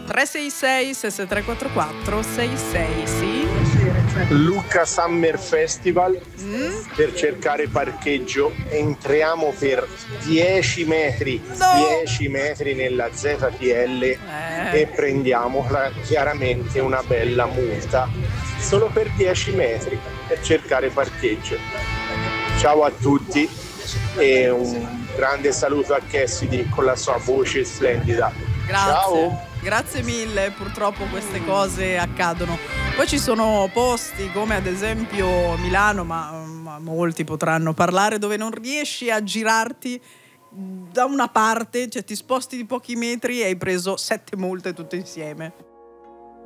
366 6344 66, sì. Luca Summer Festival. Per cercare parcheggio entriamo per 10 metri, No! 10 metri nella ZTL e prendiamo chiaramente una bella multa solo per 10 metri per cercare parcheggio. Ciao a tutti e un grande saluto a Cassidy con la sua voce splendida. Grazie. Ciao! Grazie mille, purtroppo queste cose accadono. Poi ci sono posti come ad esempio Milano, ma molti potranno parlare, dove non riesci a girarti da una parte, cioè ti sposti di pochi metri e hai preso 7 multe tutte insieme.